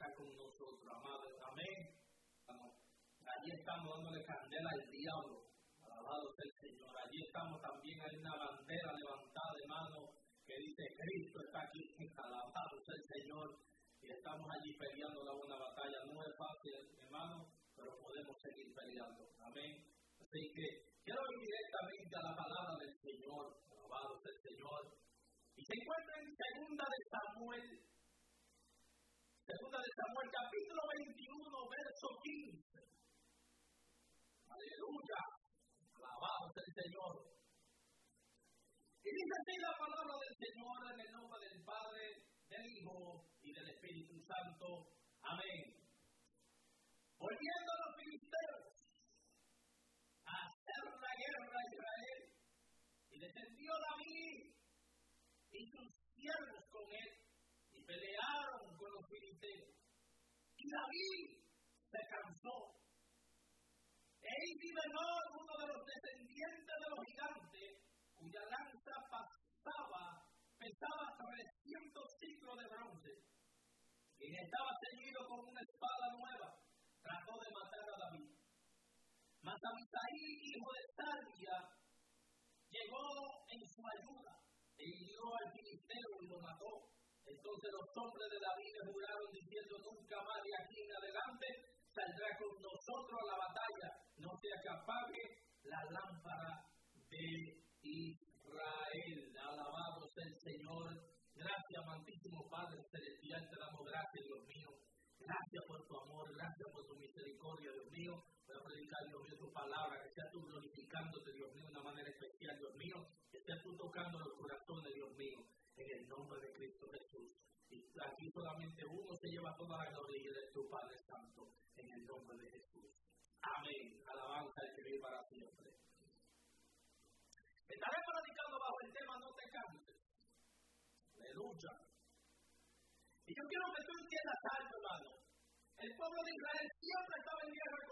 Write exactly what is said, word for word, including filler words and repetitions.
está con nosotros, amado. Amén. Allí estamos dándole candela al diablo. Alabado sea el Señor. Allí estamos también, hay una bandera levantada de mano que dice Cristo está aquí. Alabado sea el Señor. Y estamos allí peleando la buena batalla. No es fácil, hermano, pero podemos seguir peleando. Amén. Así que quiero ir directamente a la palabra del Señor. Alabado sea el Señor. Y se encuentra en Segunda de Samuel. Segunda de Samuel, capítulo veintiuno, verso quince. Aleluya. Alabado sea el Señor. Y dice así la palabra del Señor en el nombre del Padre, del Hijo y del Espíritu Santo. Amén. Volviendo a los filisteos a hacer la guerra a Israel, y descendió David y sus siervos con él, y pelearon con los filisteos. Y David se cansó. E Isibelón, uno de los descendientes de los gigantes, cuya lanza pasaba, pesaba trescientos ciclos de bronce, y estaba ceñido con una espada nueva, trató de matar a David. Mas Abisai, hijo de Sarvia, llegó en su ayuda, e hirió al filisteo y lo mató. Entonces los hombres de David le juraron diciendo: nunca más de aquí en adelante saldrá con nosotros a la batalla, no sea que apague la lámpara de Israel. Alabado sea el Señor. Gracias, amantísimo Padre celestial, te damos gracias, Dios mío. Gracias por tu amor, gracias por tu misericordia, Dios mío. Voy a predicar, Dios mío, tu palabra, que seas tú glorificándote, Dios mío, de una manera especial, Dios mío. Que seas tú tocando los corazones, Dios mío, en el nombre de Cristo Jesús. Y aquí solamente uno se lleva toda la gloria y es tu Padre Santo, en el nombre de Jesús. Amén. Alabanza al que vive para siempre. Estaremos radicando bajo el tema no te canses. Aleluya. Y yo quiero que tú entiendas algo, hermano. El pueblo de Israel siempre estaba en guerra